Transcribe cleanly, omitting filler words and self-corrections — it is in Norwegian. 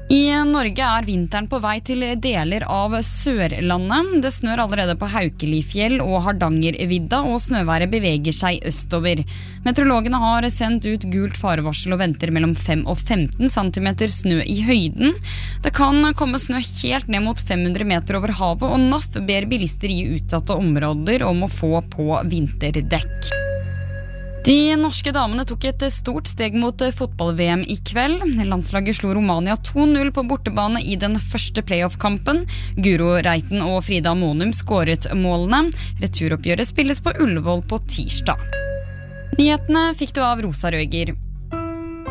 I Norge vinteren på vei til deler av Sørlandet. Det snør allerede på Haukelifjell og Hardangervidda, og snøværet beveger seg østover. Meteorologene har sendt ut gult farevarsel og venter mellom 5 og 15 cm snø i høyden. Det kan komme snø helt ned mot 500 meter over havet, og NAF ber bilister i utsatte områder om å få på vinterdekk. De norske damene tok et stort steg mot fotball-VM i kveld. Landslaget slo Romania 2-0 på bortebane i den første playoff-kampen. Guro Reiten og Frida Monum skåret målene. Returoppgjøret spilles på Ullevål på tirsdag. Nyhetene fikk du av Rosa Røger.